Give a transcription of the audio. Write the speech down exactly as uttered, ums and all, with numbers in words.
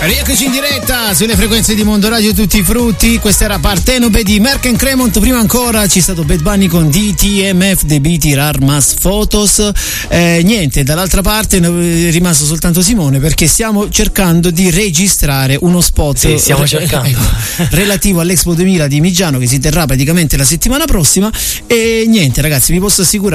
Rieccoci in diretta sulle frequenze di Mondo Radio Tutti i Frutti. Questa era Partenope di Merck and Cremont. Prima ancora c'è stato Bad Bunny con D T M F, Debiti Rarmas Photos. Eh, niente, dall'altra parte è rimasto soltanto Simone, perché stiamo cercando di registrare uno spot. Sì, stiamo cercando. Eh, relativo all'Expo duemila di Migiano, che si terrà praticamente la settimana prossima. E niente, ragazzi, vi posso assicurare